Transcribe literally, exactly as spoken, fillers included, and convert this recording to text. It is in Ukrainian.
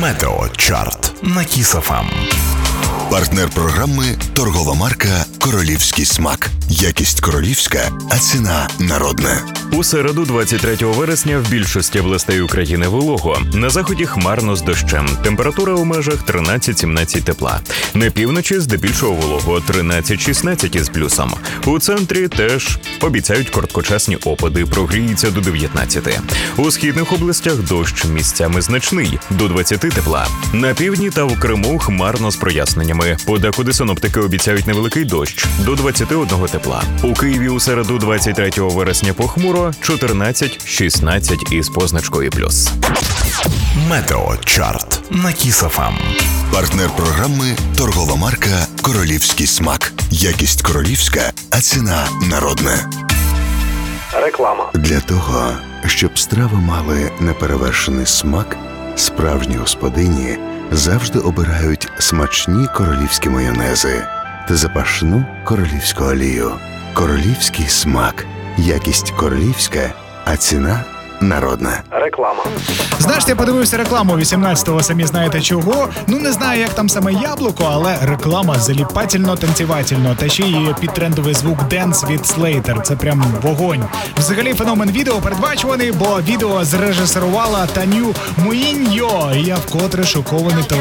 Метео Чарт на Кіс еф ем. Партнер програми – торгова марка «Королівський смак». Якість королівська, а ціна народна. У середу, двадцять третього вересня, в більшості областей України волого. На заході хмарно з дощем. Температура у межах тринадцять-сімнадцять тепла. На півночі здебільшого волого тринадцять-шістнадцять із плюсом. У центрі теж обіцяють короткочасні опади, прогріється до дев'ятнадцяти. У східних областях дощ місцями значний, до двадцяти тепла. На півдні та в Криму хмарно з проясненнями. Подекуди синоптики обіцяють невеликий дощ, до двадцяти одного тепла. У Києві у середу, двадцять третього вересня, похмуро, чотирнадцять-шістнадцять із позначкою плюс. Метео Чарт на Кіс еф ем. Партнер програми – торгова марка «Королівський смак». Якість королівська, а ціна народна. Реклама. Для того, щоб страви мали неперевершений смак, справжні господині завжди обирають смачні королівські майонези та запашну королівську олію. Королівський смак. Якість королівська, а ціна народна. Реклама. Знаєш, я подивився рекламу вісімнадцятого, самі знаєте чого. Ну, не знаю, як там саме яблуко, але реклама заліпательно-танцювательно. Та ще й під трендовий звук Dance від Slater. Це прям вогонь. Взагалі феномен відео передбачуваний, бо відео зрежисерувала Таню Муїньо. І я вкотре шокований